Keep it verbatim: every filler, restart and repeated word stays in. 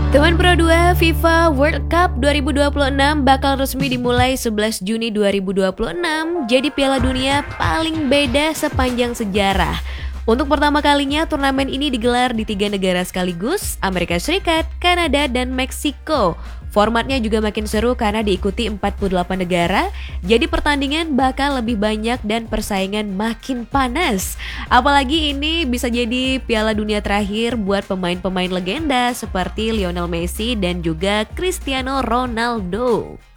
Teman Pro dua FIFA World Cup dua ribu dua puluh enam bakal resmi dimulai sebelas Juni dua ribu dua puluh enam, jadi Piala Dunia paling beda sepanjang sejarah. Untuk pertama kalinya turnamen ini digelar di tiga negara sekaligus, Amerika Serikat, Kanada, dan Meksiko. Formatnya juga makin seru karena diikuti empat puluh delapan negara, jadi pertandingan bakal lebih banyak dan persaingan makin panas. Apalagi ini bisa jadi Piala Dunia terakhir buat pemain-pemain legenda seperti Lionel Messi dan juga Cristiano Ronaldo.